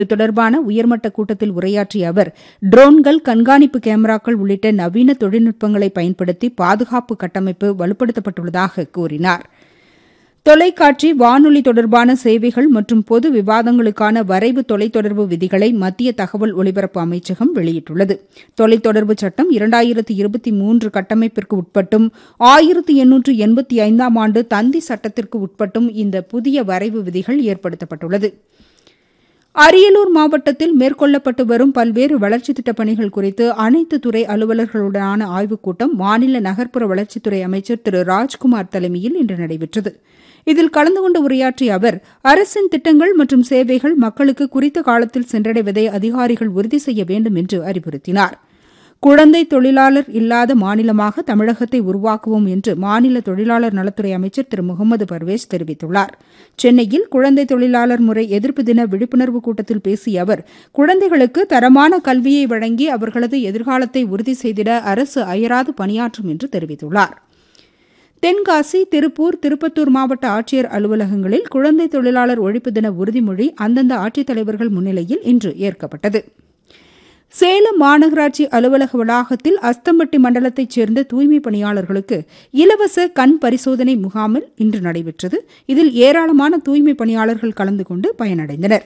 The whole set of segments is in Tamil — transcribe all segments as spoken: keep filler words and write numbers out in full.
தொடர்பான உயர்மட்ட கூட்டத்தில் உரையாற்றிய அவர் ட்ரோன்கள், கண்காணிப்பு கேமராக்கள் உள்ளிட்ட நவீன தொழில்நுட்பங்களை பயன்படுத்தி பாதுகாப்பு கட்டமைப்பு வலுப்படுத்தப்பட்டுள்ளதாக கூறினார். தொலைக்காட்சி, வானொலி தொடர்பான சேவைகள் மற்றும் பொது விவாதங்களுக்கான வரைவு தொலைத்தொடர்பு விதிகளை மத்திய தகவல் ஒலிபரப்பு அமைச்சகம் வெளியிட்டுள்ளது. தொலைத்தொடர்பு சட்டம் இரண்டாயிரத்து இருபத்தி மூன்று கட்டமைப்பிற்கு உட்பட்டும் ஆயிரத்து எண்ணூற்று எண்பத்தி ஐந்தாம் ஆண்டு தந்தி சட்டத்திற்கு உட்பட்டும் இந்த புதிய வரைவு விதிகள் ஏற்படுத்தப்பட்டுள்ளது. அரியலூர் மாவட்டத்தில் மேற்கொள்ளப்பட்டு வரும் பல்வேறு வளர்ச்சித் திட்டப் பணிகள் குறித்து அனைத்து துறை அலுவலர்களுடனான ஆய்வுக் கூட்டம் மாநில நகர்ப்புற வளர்ச்சித்துறை அமைச்சர் திரு ராஜ்குமார் தலைமையில் இன்று நடைபெற்றது. இதில் கலந்து கொண்டு உரையாற்றிய அவர், அரசின் திட்டங்கள் மற்றும் சேவைகள் மக்களுக்கு குறித்த காலத்தில் சென்றடைவதை அதிகாரிகள் உறுதி செய்ய வேண்டும் என்று அறிவுறுத்தினார். குழந்தை தொழிலாளர் இல்லாத மாநிலமாக தமிழகத்தை உருவாக்குவோம் என்று மாநில தொழிலாளர் நலத்துறை அமைச்சர் திரு முகமது பர்வேஸ் தெரிவித்துள்ளார். சென்னையில் குழந்தை தொழிலாளர் முறை எதிர்ப்பு தின விழிப்புணர்வு கூட்டத்தில் பேசிய அவர், குழந்தைகளுக்கு தரமான கல்வியை வழங்கி அவர்களது எதிர்காலத்தை உறுதி செய்திட அரசு அயராது பணியாற்றும் என்று தெரிவித்துள்ளார். தென்காசி, திருப்பூர், திருப்பத்தூர் மாவட்ட ஆட்சியர் அலுவலகங்களில் குழந்தை தொழிலாளர் ஒழிப்பு தின உறுதிமொழி அந்தந்த ஆட்சித்தலைவர்கள் முன்னிலையில் இன்று ஏற்கப்பட்டது. சேலம் மாநகராட்சி அலுவலக வளாகத்தில் அஸ்தம்பட்டி மண்டலத்தைச் சேர்ந்த தூய்மைப் பணியாளர்களுக்கு இலவச கண் பரிசோதனை முகாமில் இன்று நடைபெற்றது. இதில் ஏராளமான தூய்மைப் பணியாளர்கள் கலந்து கொண்டு பயனடைந்தனர்.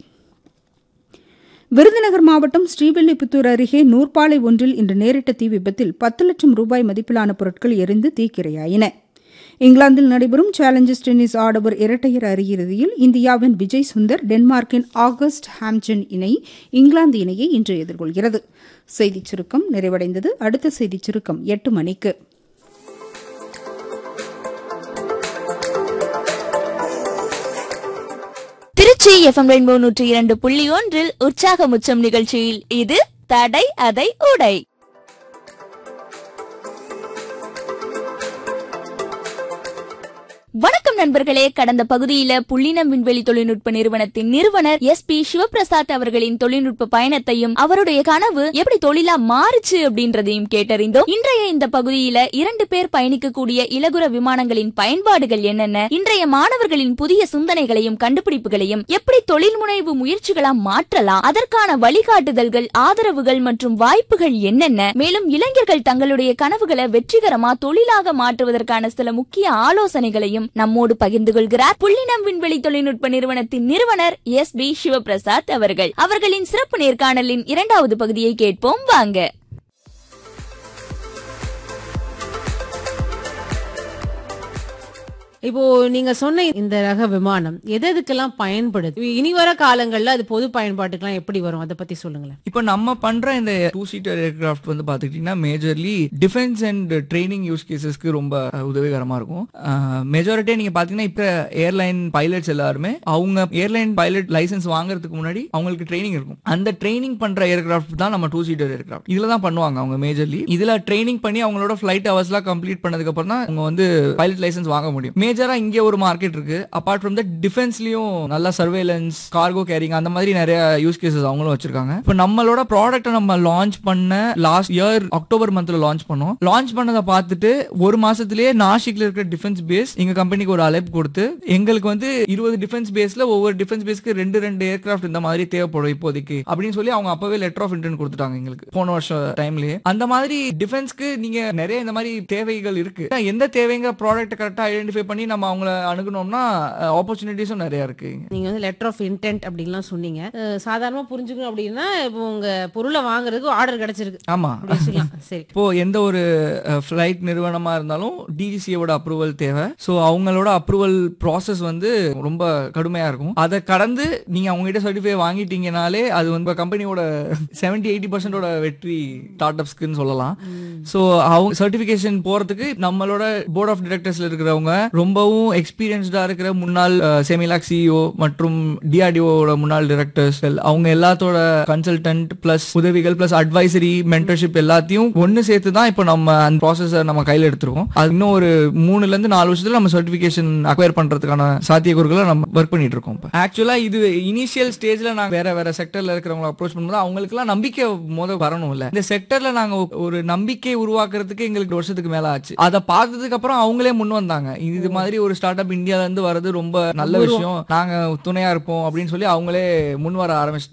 விருதுநகர் மாவட்டம் ஸ்ரீவில்லிபுத்தூர் அருகே நூற்பாலை ஒன்றில் இன்று நேரிட்ட தீ விபத்தில் பத்து லட்சம் ரூபாய் மதிப்பிலான பொருட்கள் எரிந்து தீக்கிரையாயின. இங்கிலாந்தில் நடைபெறும் சேலஞ்சர்ஸ் டென்னிஸ் ஆடவர் இரட்டையர் அரையிறுதியில் இந்தியாவின் விஜய் சுந்தர் டென்மார்க்கின் ஆகஸ்ட் ஹாம்ஜன் இணை இங்கிலாந்து இணையை இன்று எதிர்கொள்கிறது. செய்திச் சுருக்கம் நிறைவடைந்தது. அடுத்த செய்திச் சுருக்கம் எட்டு மணிக்கு. திருச்சி எஃப்எம் ரெயின்போ நூற்றி இரண்டு புள்ளி ஒன்றில் உற்சாகம் உச்சம் நிகழ்ச்சியில் இது தடை அதை உடை. வணக்கம் நண்பர்களே. கடந்த பகுதியில புள்ளினம் விண்வெளி தொழில்நுட்ப நிறுவனத்தின் நிறுவனர் எஸ் பி சிவபிரசாத் அவர்களின் தொழில்நுட்ப பயணத்தையும் அவருடைய கனவு எப்படி தொழிலா மாறுச்சு அப்படின்றதையும் கேட்டறிந்தோம். இன்றைய இந்த பகுதியில இரண்டு பேர் பயணிக்கக்கூடிய இலகுர விமானங்களின் பயன்பாடுகள் என்னென்ன, இன்றைய மாணவர்களின் புதிய சிந்தனைகளையும் கண்டுபிடிப்புகளையும் எப்படி தொழில் முனைவு முயற்சிகளா மாற்றலாம், அதற்கான வழிகாட்டுதல்கள், ஆதரவுகள் மற்றும் வாய்ப்புகள் என்னென்ன, மேலும் இளைஞர்கள் தங்களுடைய கனவுகளை வெற்றிகரமா தொழிலாக மாற்றுவதற்கான சில முக்கிய ஆலோசனைகளையும் நம்மோடு பகிர்ந்து கொள்கிறார் புள்ளினம் விண்வெளி தொழில்நுட்ப நிறுவனத்தின் நிறுவனர் எஸ் பி சிவபிரசாத் அவர்கள். அவர்களின் சிறப்பு நேர்காணலின் இரண்டாவது பகுதியை கேட்போம் வாங்க. இப்போ நீங்க சொன்ன இந்த ரக விமானம் எது எதுக்கெல்லாம் பயன்படுது, இனி வர காலங்கள்ல அது பொது பயன்பாட்டுக்கெல்லாம் எப்படி வரும், அதை பத்தி சொல்லுங்களேன். இப்போ நம்ம பண்ற இந்த டூ சீட்டர் ஏர்கிராஃப்ட் வந்து பாத்துக்கிட்டீங்கன்னா majorly defence and training use கேசஸ்க்கு ரொம்ப உதவிகரமா இருக்கும். மெஜாரிட்டியா நீங்க பாத்தீங்கன்னா இப்ப ஏர்லைன் பைலட்ஸ் எல்லாருமே அவங்க ஏர்லைன் பைலட் லைசன்ஸ் வாங்குறதுக்கு முன்னாடி அவங்களுக்கு ட்ரைனிங் இருக்கும். அந்த ட்ரைனிங் பண்ற ஏர்கிராஃப்ட் தான் நம்ம டூ சீட்டர் ஏர்கிராஃப்ட். இதுல தான் பண்ணுவாங்க அவங்க மேஜர்லி. இதுல ட்ரைனிங் பண்ணி அவங்களோட ஃபிளைட் ஹவர்ஸ்லாம் கம்ப்ளீட் பண்ணதுக்கு அப்புறம் தான் அவங்க வந்து பைலட் லைசன்ஸ் வாங்க முடியும். மேஜரா இங்க ஒரு மார்க்கெட் இருக்கு. அபார்ட் ஃப்ரம் தட் டிஃபென்ஸ்லயும் நல்ல சர்வேலன்ஸ், கார்கோ கேரிங் அந்த மாதிரி நிறைய யூஸ் கேசஸ் அவங்களும் வச்சிருக்காங்க. இப்போ நம்மளோட ப்ராடக்ட்டை நம்ம லான்ச் பண்ண லாஸ்ட் இயர் அக்டோபர் மந்த்ல லான்ச் பண்ணோம். லான்ச் பண்ணதை பார்த்துட்டு ஒரு மாசத்திலேயே நாசிக்ல இருக்கிற டிஃபென்ஸ் பேஸ் எங்க கம்பெனிக்கு ஒரு அழைப்பு கொடுத்து எங்களுக்கு வந்து இருபது டிஃபென்ஸ் பேஸ்ல ஒவ்வொரு டிஃபென்ஸ் பேஸ்க்கு ரெண்டு ரெண்டு ஏர்கிராஃப்ட் இந்த மாதிரி தேவைப்படும் இப்போதைக்கு அப்படின்னு சொல்லி அவங்க அப்பவே லெட்டர் ஆஃப் இன்டென்ட் கொடுத்துட்டாங்க எங்களுக்கு போன வருஷம் டைம்லயே. அந்த மாதிரி டிஃபென்ஸ்க்கு நீங்க நிறைய இந்த மாதிரி தேவைகள் இருக்கு. எந்த தேவைங்கிற ப்ராடக்ட் கரெக்டா ஐடென்டிஃபை பண்ணி நம்ம அவங்கள அணுகணும்னா ஆப்பர்ச்சுனிட்டிஸும் நிறைய இருக்கு. நீங்க வந்து லெட்டர் ஆஃப் இன்டென்ட் அப்படின்லாம் சொன்னீங்க. சாதாரணமா புரிஞ்சுக்கணும் அப்படின்னா இப்போ உங்க பொருளை வாங்குறதுக்கு ஆர்டர் கிடைச்சிருக்கு. ஆமா, சரி. இப்போ எந்த ஒரு ஃபிளைட் நிறுவனமா இருந்தாலும் டிஜிசியோட அப்ரூவல் தேவை. ஸோ அவங்களோட அப்ரூவல் ப்ராசஸ் வந்து ரொம்ப கடுமையா இருக்கும். அதை கடந்து நீங்க அவங்க கிட்ட சர்டிஃபை வாங்கிட்டீங்கனாலே அது வந்து கம்பெனியோட செவன்டி எயிட்டி பர்சன்டோட வெற்றி ஸ்டார்ட் அப்ஸ்க்குன்னு சொல்லலாம். ஸோ அவங்க சர்டிபிகேஷன் போறதுக்கு நம்மளோட போர்ட் ஆஃப் டைரக்டர்ஸ்ல இருக்கிறவங்க ரொம்பவும் எக்ஸ்பீரியன்ஸ்டா இருக்கிற முன்னாள் செமிலாக் சிஇஓ மற்றும் டிஆர்டிஓட முன்னாள் டைரக்டர்ஸ் அவங்க எல்லாத்தோட கன்சல்டன்ட் பிளஸ் உதவிகள் பிளஸ் அட்வைசரி மென்டர்ஷிப் எல்லாத்தையும் ஒன்னு சேர்த்து தான் இப்போ நம்ம அந்த ப்ராசஸை நம்ம கையில எடுத்துருக்கோம். அது இன்னும் ஒரு மூணுல இருந்து நாலு வருஷத்துல நம்ம சர்டிபிகேஷன் அக்வயர் பண்றதுக்கான சாத்தியக்கூறுகளை நம்ம ஒர்க் பண்ணிட்டு இருக்கோம். ஆக்சுவலா இது இனிஷியல் ஸ்டேஜ்ல நாங்க வேற வேற செக்டர்ல இருக்கிறவங்க அப்ரோச் பண்ணும்போது அவங்களுக்கு எல்லாம் நம்பிக்கை முத வரணும். இல்ல இந்த செக்டர்ல நாங்க ஒரு நம்பிக்கை உருவாக்குறதுக்கு எங்களுக்கு வருஷத்துக்கு மேல ஆச்சு. அதை பார்த்ததுக்கு அப்புறம் அவங்களே முன் வந்தாங்க. இது மாதிரி ஒரு ஸ்டார்ட் அப் இந்தியால இருந்து வரது ரொம்ப நல்ல விஷயம், நாங்க துணையா இருப்போம் அப்படின்னு சொல்லி அவங்களே முன் வர ஆரம்பிச்சிட்டாங்க.